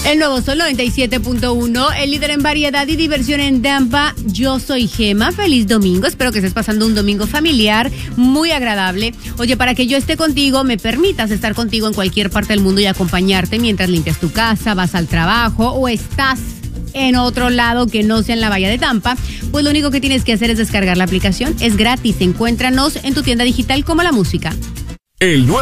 El nuevo Sol 97.1, el líder en variedad y diversión en Tampa. Yo soy Gema, feliz domingo, espero que estés pasando un domingo familiar muy agradable. Oye, para que yo esté contigo, me permitas estar contigo en cualquier parte del mundo y acompañarte mientras limpias tu casa, vas al trabajo o estás en otro lado que no sea en la Bahía de Tampa, pues lo único que tienes que hacer es descargar la aplicación, es gratis, encuéntranos en tu tienda digital como La Música. El nuevo